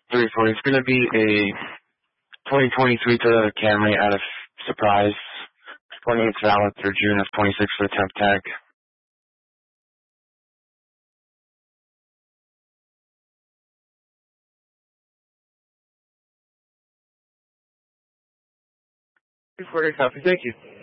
340. It's going to be a 2023 Toyota Camry out of Surprise. 28 valid through June of 26 for the temp tag. 240 copy. Thank you.